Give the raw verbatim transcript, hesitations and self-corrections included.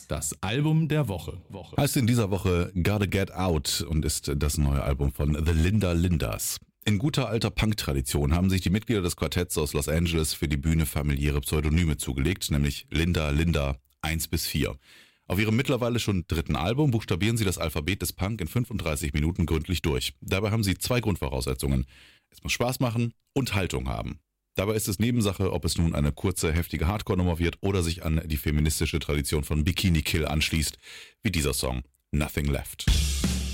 Das Album der Woche. Heißt in dieser Woche Gotta Get Out und ist das neue Album von The Linda Lindas. In guter alter Punk-Tradition haben sich die Mitglieder des Quartetts aus Los Angeles für die Bühne familiäre Pseudonyme zugelegt, nämlich Linda, Linda eins bis vier. Auf ihrem mittlerweile schon dritten Album buchstabieren sie das Alphabet des Punk in fünfunddreißig Minuten gründlich durch. Dabei haben sie zwei Grundvoraussetzungen. Es muss Spaß machen und Haltung haben. Dabei ist es Nebensache, ob es nun eine kurze, heftige Hardcore-Nummer wird oder sich an die feministische Tradition von Bikini Kill anschließt, wie dieser Song Nothing Left.